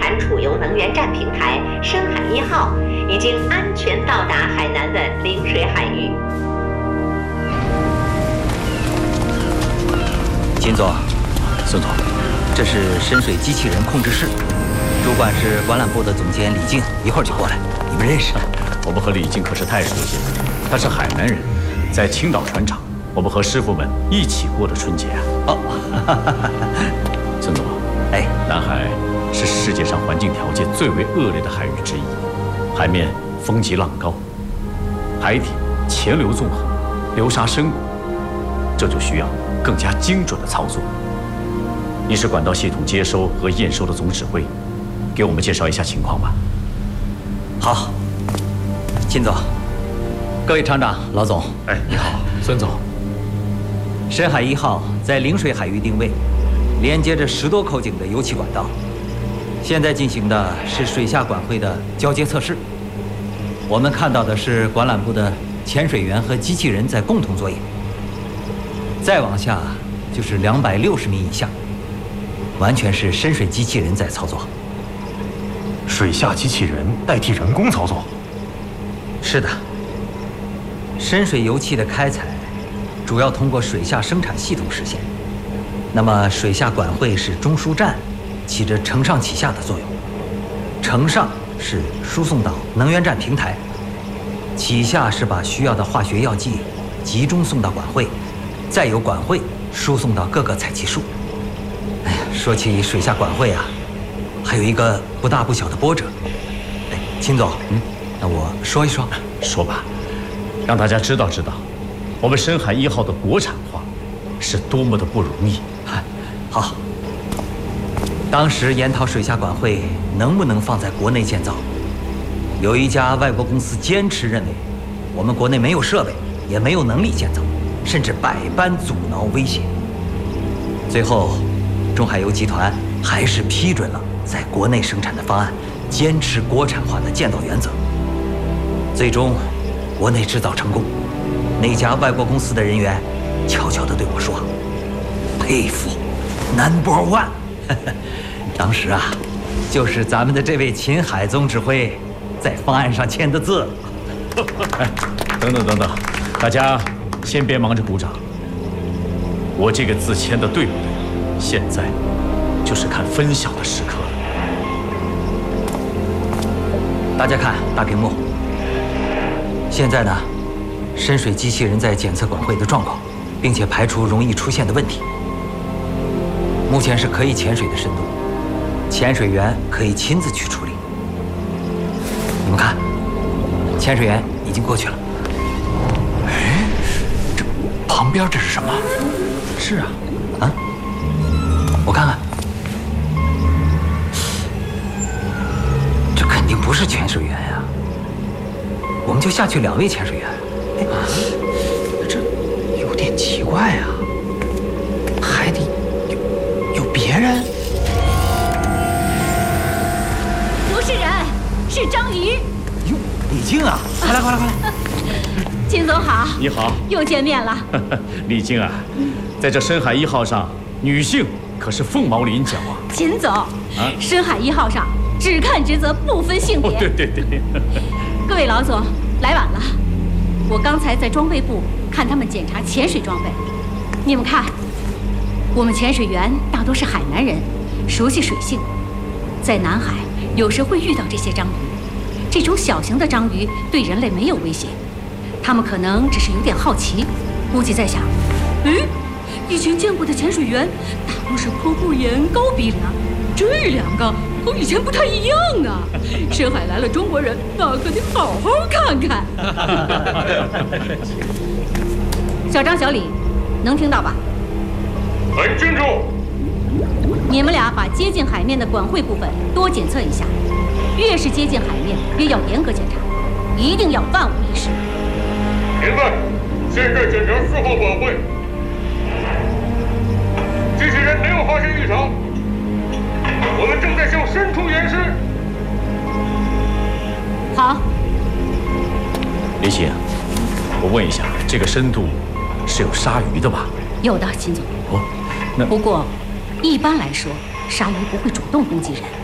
产储油能源站平台深海1号已经安全到达海南的陵水海域。 金总， 孙总， 这是深水机器人控制室，主管是管缆部的总监李静，一会儿就过来。你们认识？ 我们和李静可是太熟悉了，他是海南人，在青岛船厂，我们和师傅们一起过的春节啊。 哦， 孙总， 哎， 南海是世界上环境条件最为恶劣的海域之一，海面风急浪高，海底潜流纵横，流沙深谷，这就需要更加精准的操作。你是管道系统接收和验收的总指挥，给我们介绍一下情况吧。 好，金总，各位厂长、老总， 哎，你好，孙总。 深海1号在陵水海域定位，连接着10多口井的油气管道。现在进行的是水下管会的交接测试。我们看到的是管缆部的潜水员和机器人在共同作业。再往下就是260米以下，完全是深水机器人在操作。 水下机器人代替人工操作？ 是的。深水油气的开采主要通过水下生产系统实现，那么水下管会是中枢站，起着承上启下的作用。承上是输送到能源站平台，启下是把需要的化学药剂集中送到管会，再由管会输送到各个采集处。哎呀，说起水下管会啊，还有一个不大不小的波折。哎，秦总，那我说一说。 说吧，让大家知道知道，我们深海1号的国产化是多么的不容易。 好，当时研讨水下管会能不能放在国内建造，有一家外国公司坚持认为，我们国内没有设备，也没有能力建造，甚至百般阻挠威胁。最后，中海油集团还是批准了在国内生产的方案，坚持国产化的建造原则。最终，国内制造成功。那家外国公司的人员悄悄地对我说：“佩服 ，No.1。”当时啊，就是咱们的这位秦海总指挥在方案上签的字。 哎，等等等等，大家先别忙着鼓掌。我这个字签的对不对？现在就是看分晓的时刻了。 大家看大屏幕。现在呢，深水机器人在检测管会的状况，并且排除容易出现的问题。目前是可以潜水的深度，潜水员可以亲自去处理。你们看，潜水员已经过去了。 哎，这旁边这是什么？ 是啊，我看看，这肯定不是潜水员呀。我们就下去2位潜水员。哎， 这有点奇怪啊，海底有别人？ 不是人，是章鱼。 哟，李静啊，快来！ 秦总好， 你好， 又见面了。 李静啊，在这深海1号上，女性可是凤毛麟角啊。 秦总，深海1号上只看职责，不分性别。 对。 各位老总，来晚了。我刚才在装备部看他们检查潜水装备，你们看，我们潜水员大多是海南人，熟悉水性，在南海有时会遇到这些章鱼。这种小型的章鱼对人类没有威胁，他们可能只是有点好奇，估计在想，以前见过的潜水员大多是坡布眼、高鼻梁，这2个和以前不太一样啊！深海来了中国人，那可得好好看看。小张、小李，能听到吧？ 很清楚。 你们俩把接近海面的管会部分多检测一下，越是接近海面，越要严格检查，一定要万无一失。 明白。现在检查4号管会，机器人没有发现异常，我们正在向深处延伸。 好。 李欣，我问一下，这个深度是有鲨鱼的吧？ 有的，秦总。 哦，那不过，一般来说，鲨鱼不会主动攻击人。